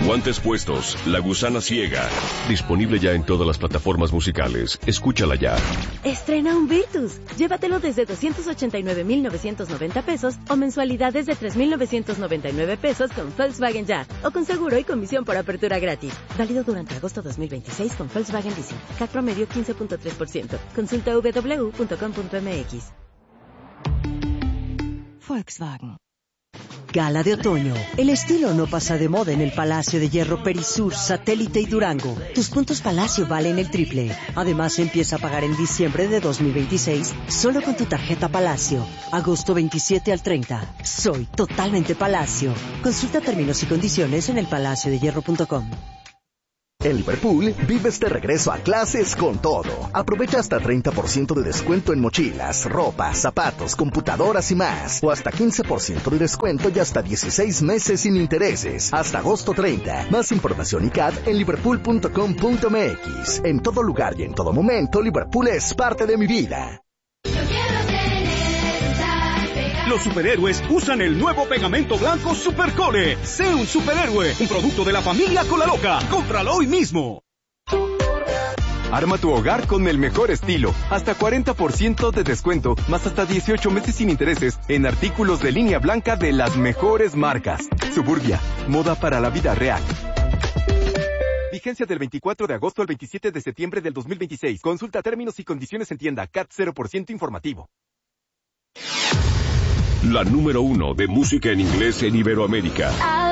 Guantes puestos, La gusana ciega. Disponible ya en todas las plataformas musicales. Escúchala ya. Estrena un Virtus. Llévatelo desde 289,990 pesos o mensualidades de 3,999 pesos con Volkswagen Ya. O con seguro y comisión por apertura gratis. Válido durante agosto 2026 con Volkswagen Leasing. CAT promedio 15.3%. Consulta www.com.mx. Volkswagen. Gala de otoño. El estilo no pasa de moda en el Palacio de Hierro Perisur, Satélite y Durango. Tus puntos Palacio valen el triple. Además, empieza a pagar en diciembre de 2026 solo con tu tarjeta Palacio. Agosto 27 al 30. Soy totalmente Palacio. Consulta términos y condiciones en elpalaciodehierro.com. En Liverpool, vives de regreso a clases con todo. Aprovecha hasta 30% de descuento en mochilas, ropa, zapatos, computadoras y más. O hasta 15% de descuento y hasta 16 meses sin intereses. Hasta agosto 30. Más información y CAT en liverpool.com.mx. En todo lugar y en todo momento, Liverpool es parte de mi vida. Los superhéroes usan el nuevo pegamento blanco Supercore. Sé un superhéroe, un producto de la familia Colaloca. ¡Cómpralo hoy mismo! Arma tu hogar con el mejor estilo. Hasta 40% de descuento, más hasta 18 meses sin intereses en artículos de línea blanca de las mejores marcas. Suburbia, moda para la vida real. Vigencia del 24 de agosto al 27 de septiembre del 2026. Consulta términos y condiciones en tienda. CAT 0% informativo. La número 1 de música en inglés en Iberoamérica.